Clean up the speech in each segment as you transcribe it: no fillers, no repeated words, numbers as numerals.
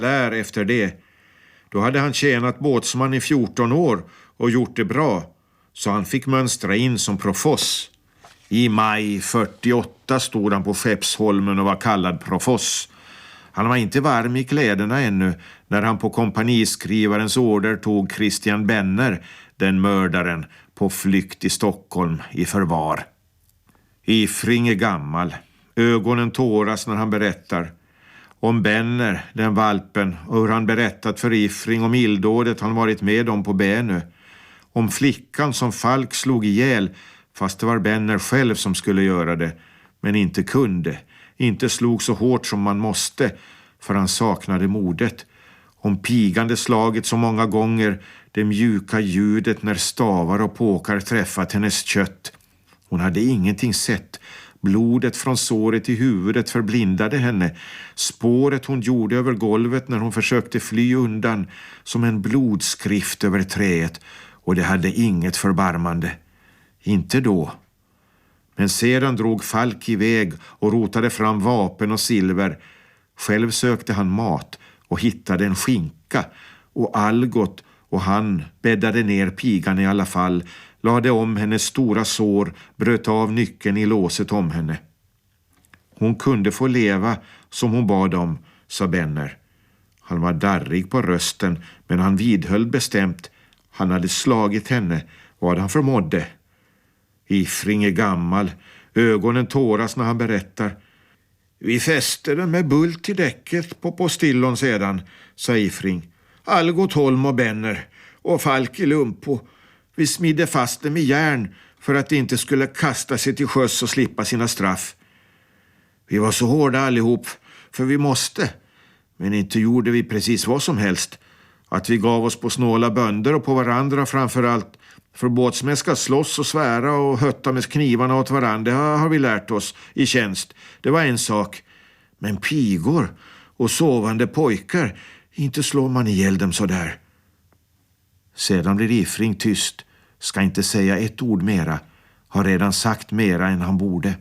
lär efter det. Då hade han tjänat båtsman i 14 år och gjort det bra, så han fick mönstra in som profoss. I maj 48 stod han på Skeppsholmen och var kallad profoss. Han var inte varm i kläderna ännu när han på kompaniskrivarens order tog Christian Benner, den mördaren, på flykt i Stockholm i förvar. Ifring är gammal. Ögonen tåras när han berättar. Om Benner, den valpen, och hur han berättat för Ifring om illdådet han varit med om på Bänö. Om flickan som Falk slog ihjäl, fast det var Benner själv som skulle göra det, men inte kunde. Inte slog så hårt som man måste, för han saknade modet. Om pigande slaget så många gånger, det mjuka ljudet när stavar och påkar träffat hennes kött. Hon hade ingenting sett. Blodet från såret i huvudet förblindade henne. Spåret hon gjorde över golvet när hon försökte fly undan, som en blodskrift över träet, och det hade inget förbarmande. Inte då. Men sedan drog Falk iväg och rotade fram vapen och silver. Själv sökte han mat och hittade en skinka, och Algot och han bäddade ner pigan i alla fall, lade om hennes stora sår, bröt av nyckeln i låset om henne. Hon kunde få leva som hon bad om, sa Benner. Han var darrig på rösten, men han vidhöll bestämt. Han hade slagit henne, vad han förmådde. Ifring är gammal. Ögonen tåras när han berättar. Vi fäste den med bult i däcket på postillon sedan, sa Ifring. Algot Holm och Benner och Falk i Lumpo. Vi smidde fast dem i järn för att de inte skulle kasta sig till sjöss och slippa sina straff. Vi var så hårda allihop, för vi måste. Men inte gjorde vi precis vad som helst. Att vi gav oss på snåla bönder och på varandra framför allt. För båtsmän ska slåss och svära och hötta med knivarna åt varandra, det har vi lärt oss i tjänst. Det var en sak. Men pigor och sovande pojkar, inte slår man ihjäl dem så där. Sedan blir Ifring tyst, ska inte säga ett ord mera, har redan sagt mera än han borde.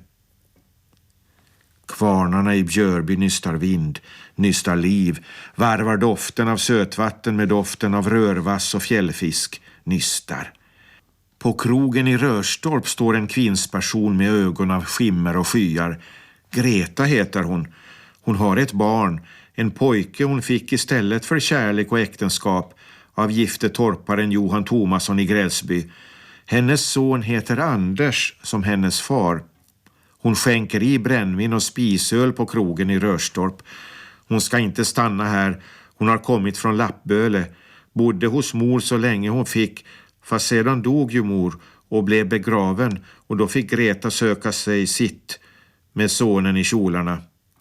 Kvarnarna i Björby nystar vind, nystar liv, varvar doften av sötvatten med doften av rörvass och fjällfisk, nystar. På krogen i Rörstorp står en kvinnsperson med ögon av skimmer och skyar. Greta heter hon. Hon har ett barn, en pojke hon fick istället för kärlek och äktenskap av gifte torparen Johan Thomasson i Gräsby. Hennes son heter Anders som hennes far. Hon skänker i brännvin och spisöl på krogen i Rörstorp. Hon ska inte stanna här. Hon har kommit från Lappböle. Bodde hos mor så länge hon fick. Fast sedan dog ju mor och blev begraven, och då fick Greta söka sig sitt med sonen i kjolarna.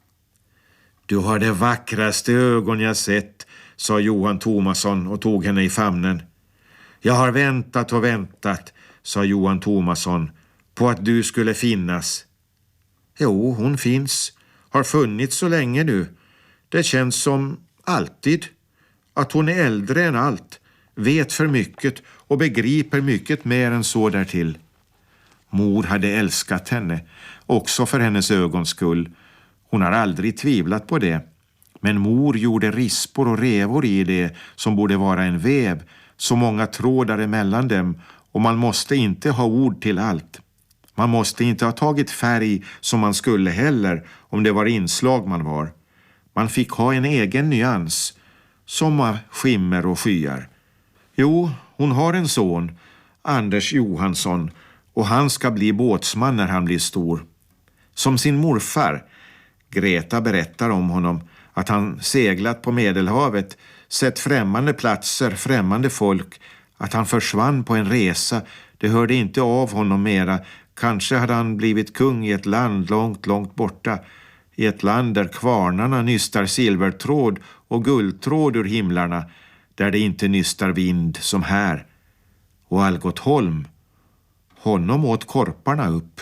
Du har det vackraste ögon jag sett, sa Johan Thomasson och tog henne i famnen. Jag har väntat och väntat, sa Johan Thomasson, på att du skulle finnas. Jo, hon finns. Har funnits så länge nu. Det känns som alltid. Att hon är äldre än allt. Vet för mycket och begriper mycket mer än så därtill. Mor hade älskat henne, också för hennes ögons skull. Hon har aldrig tvivlat på det. Men mor gjorde rispor och revor i det som borde vara en väv, så många trådar emellan dem, och man måste inte ha ord till allt. Man måste inte ha tagit färg som man skulle heller, om det var inslag man var. Man fick ha en egen nyans, som av skimmer och skyar. Jo, hon har en son, Anders Johansson, och han ska bli båtsman när han blir stor. Som sin morfar. Greta berättar om honom, att han seglat på Medelhavet, sett främmande platser, främmande folk, att han försvann på en resa. Det hörde inte av honom mera. Kanske hade han blivit kung i ett land långt, långt borta. I ett land där kvarnarna nystar silvertråd och guldtråd ur himlarna, där det inte nystar vind som här. Och Algot Holm, honom åt korparna upp.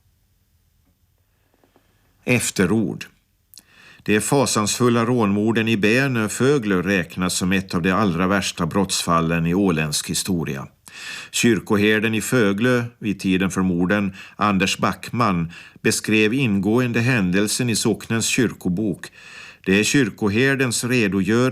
Efterord. De fasansfulla rånmorden i Bänö Föglö räknas som ett av de allra värsta brottsfallen i åländsk historia. Kyrkoherden i Föglö vid tiden för morden, Anders Backman, beskrev ingående händelsen i socknens kyrkobok. Det är kyrkoherdens redogörelse